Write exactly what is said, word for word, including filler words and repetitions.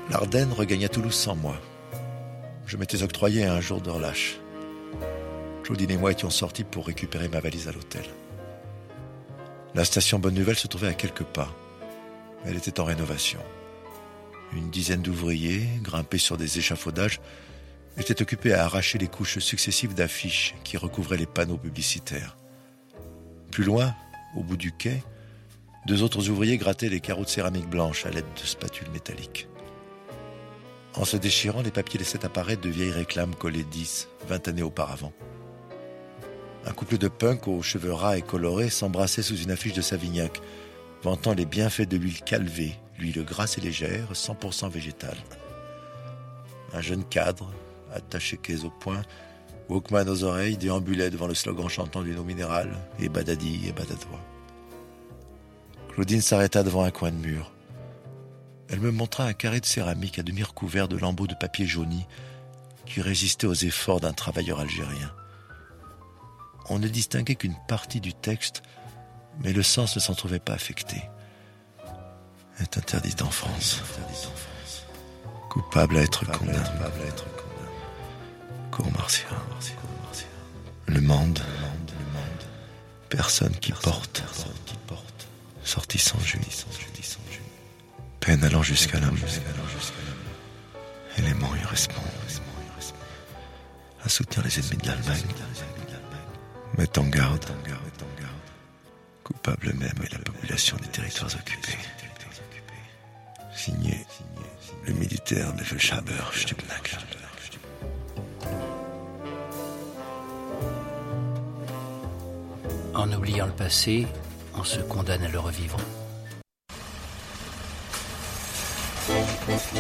L'Ardenne regagna Toulouse sans moi. Je m'étais octroyé un jour de relâche. Claudine et moi étions sortis pour récupérer ma valise à l'hôtel. La station Bonne Nouvelle se trouvait à quelques pas. Elle était en rénovation. Une dizaine d'ouvriers, grimpés sur des échafaudages, étaient occupés à arracher les couches successives d'affiches qui recouvraient les panneaux publicitaires. Plus loin, au bout du quai, deux autres ouvriers grattaient les carreaux de céramique blanche à l'aide de spatules métalliques. En se déchirant, les papiers laissaient apparaître de vieilles réclames collées dix, vingt années auparavant. Un couple de punks aux cheveux ras et colorés s'embrassait sous une affiche de Savignac, vantant les bienfaits de l'huile Calvé, l'huile grasse et légère, cent pour cent végétale. Un jeune cadre, attaché quais au poing, Walkman aux oreilles, déambulait devant le slogan chantant d'une eau minérale, et badadi et badadois. Claudine s'arrêta devant un coin de mur. Elle me montra un carré de céramique à demi recouvert de lambeaux de papier jauni qui résistait aux efforts d'un travailleur algérien. On ne distinguait qu'une partie du texte, mais le sens ne s'en trouvait pas affecté. Est interdite en France. Coupable à être condamné. Cour martiale. Le monde. Personne qui porte. Sorti sans jus. Peine allant jusqu'à la mort. Élément irresponsable. À soutenir les ennemis de l'Allemagne. Mettre en garde. Coupable même et la population des territoires occupés. Signé le militaire Nefelschhaber Stubnack. En oubliant le passé, on se condamne à le revivre.